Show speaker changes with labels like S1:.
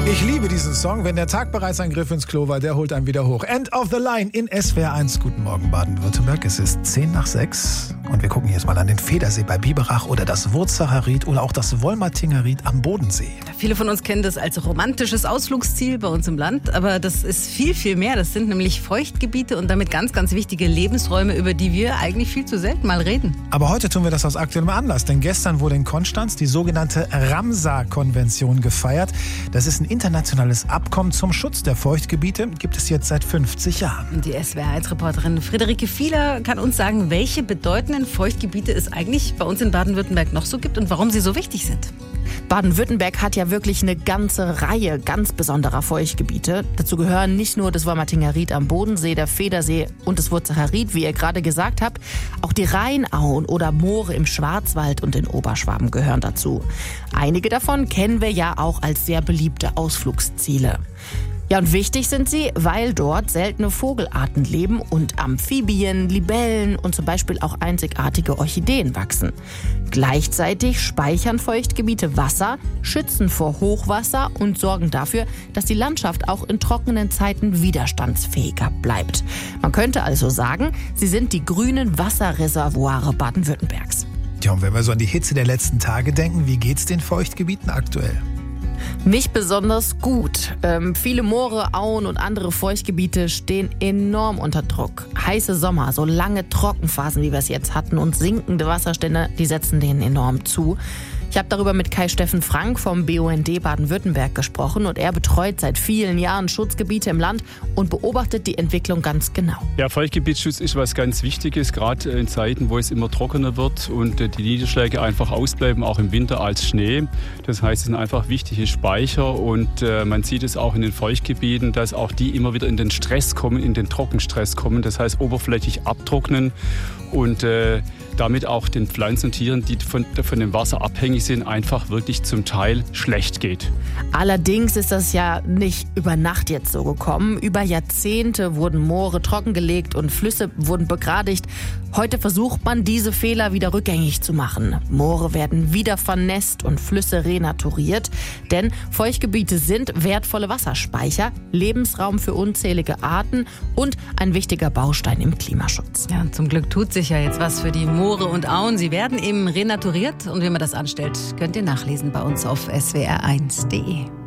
S1: Ich liebe diesen Song. Wenn der Tag bereits ein Griff ins Klo war, der holt einen wieder hoch. End of the Line in SWR 1. Guten Morgen, Baden-Württemberg. Es ist 6:10 und wir gucken jetzt mal an den Federsee bei Biberach oder das Wurzacher Ried oder auch das Wolmertinger Ried am Bodensee.
S2: Viele von uns kennen das als romantisches Ausflugsziel bei uns im Land, aber das ist viel, viel mehr. Das sind nämlich Feuchtgebiete und damit ganz, ganz wichtige Lebensräume, über die wir eigentlich viel zu selten mal reden.
S1: Aber heute tun wir das aus aktuellem Anlass, denn gestern wurde in Konstanz die sogenannte Ramsar-Konvention gefeiert. Das ist ein internationales Abkommen zum Schutz der Feuchtgebiete, gibt es jetzt seit 50 Jahren.
S2: Und die SWR1-Reporterin Friederike Fieler kann uns sagen, welche bedeutenden Feuchtgebiete es eigentlich bei uns in Baden-Württemberg noch so gibt und warum sie so wichtig sind.
S3: Baden-Württemberg hat ja wirklich eine ganze Reihe ganz besonderer Feuchtgebiete. Dazu gehören nicht nur das Wolmertinger Ried am Bodensee, der Federsee und das Wurzacher Ried, wie ihr gerade gesagt habt. Auch die Rheinauen oder Moore im Schwarzwald und in Oberschwaben gehören dazu. Einige davon kennen wir ja auch als sehr beliebte Ausflugsziele. Ja, und wichtig sind sie, weil dort seltene Vogelarten leben und Amphibien, Libellen und zum Beispiel auch einzigartige Orchideen wachsen. Gleichzeitig speichern Feuchtgebiete Wasser, schützen vor Hochwasser und sorgen dafür, dass die Landschaft auch in trockenen Zeiten widerstandsfähiger bleibt. Man könnte also sagen, sie sind die grünen Wasserreservoire Baden-Württembergs.
S1: Ja, und wenn wir so an die Hitze der letzten Tage denken, wie geht's den Feuchtgebieten aktuell?
S3: Nicht besonders gut. Viele Moore, Auen und andere Feuchtgebiete stehen enorm unter Druck. Heiße Sommer, so lange Trockenphasen, wie wir es jetzt hatten, und sinkende Wasserstände, die setzen denen enorm zu. Ich habe darüber mit Kai-Steffen Frank vom BUND Baden-Württemberg gesprochen und er betreut seit vielen Jahren Schutzgebiete im Land und beobachtet die Entwicklung ganz genau.
S4: Ja, Feuchtgebietsschutz ist was ganz Wichtiges, gerade in Zeiten, wo es immer trockener wird und die Niederschläge einfach ausbleiben, auch im Winter als Schnee. Das heißt, es sind einfach wichtige Speicher und man sieht es auch in den Feuchtgebieten, dass auch die immer wieder in den Stress kommen, in den Trockenstress kommen. Das heißt, oberflächlich abtrocknen und damit auch den Pflanzen und Tieren, die von dem Wasser abhängig sind, einfach wirklich zum Teil schlecht geht.
S3: Allerdings ist das ja nicht über Nacht jetzt so gekommen. Über Jahrzehnte wurden Moore trockengelegt und Flüsse wurden begradigt. Heute versucht man, diese Fehler wieder rückgängig zu machen. Moore werden wieder vernässt und Flüsse renaturiert. Denn Feuchtgebiete sind wertvolle Wasserspeicher, Lebensraum für unzählige Arten und ein wichtiger Baustein im Klimaschutz.
S2: Ja, und zum Glück tut sich ja jetzt was für die Moore und Auen. Sie werden eben renaturiert und wie man das anstellt, könnt ihr nachlesen bei uns auf swr1.de.